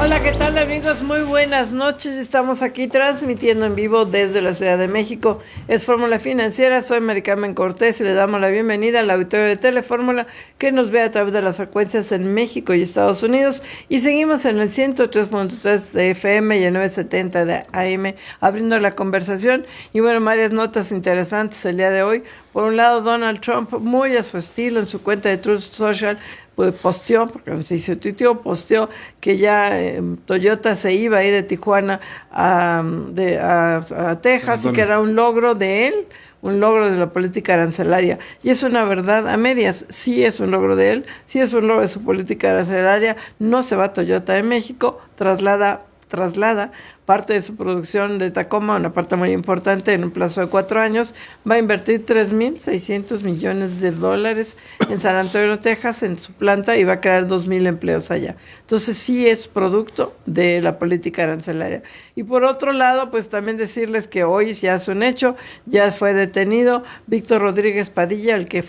Hola, ¿qué tal amigos? Muy buenas noches. Estamos aquí transmitiendo en vivo desde la Ciudad de México. Es Fórmula Financiera, soy Maricarmen Cortés y le damos la bienvenida al auditorio de Telefórmula que nos ve a través de las frecuencias en México y Estados Unidos. Y seguimos en el 103.3 de FM y el 970 de AM abriendo la conversación. Y bueno, varias notas interesantes el día de hoy. Por un lado, Donald Trump, muy a su estilo, en su cuenta de Truth Social, pues posteó, porque no se dice tuiteó, posteó que ya Toyota se iba a ir de Tijuana a Texas y que era un logro de él, un logro de la política arancelaria. Y es una verdad a medias, sí es un logro de él, sí es un logro de su política arancelaria, no se va Toyota de México, traslada parte de su producción de Tacoma, una parte muy importante en un plazo de 4 años, va a invertir $3,600 millones en San Antonio, Texas, en su planta y va a crear 2,000 empleos allá. Entonces sí es producto de la política arancelaria. Y por otro lado, pues también decirles que hoy ya es un hecho, ya fue detenido Víctor Rodríguez Padilla, el que